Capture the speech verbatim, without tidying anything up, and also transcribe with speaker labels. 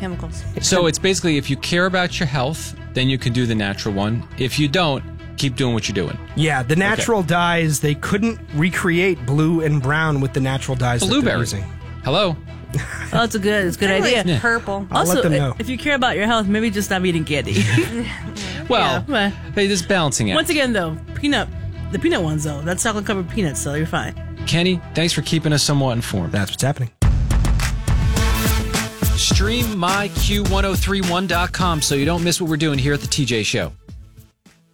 Speaker 1: chemicals.
Speaker 2: So it's basically if you care about your health, then you can do the natural one. If you don't, keep doing what you're doing.
Speaker 3: Yeah, the natural okay. dyes, they couldn't recreate blue and brown with the natural dyes
Speaker 2: Blueberry.
Speaker 3: that they're using.
Speaker 2: Hello?
Speaker 1: Oh, that's a good, it's a good idea.
Speaker 2: Yeah.
Speaker 1: Purple.
Speaker 3: I'll
Speaker 1: also,
Speaker 3: let them know.
Speaker 1: if you care about your health, maybe just stop eating candy.
Speaker 2: Well,
Speaker 1: yeah.
Speaker 2: hey, this is balancing out.
Speaker 1: Once again, though, peanut, the peanut ones, though, that's chocolate covered peanuts, so you're fine.
Speaker 2: Kenny, thanks for keeping us somewhat informed.
Speaker 3: That's what's happening.
Speaker 2: Stream my Q ten thirty-one dot com so you don't miss what we're doing here at the T J Show.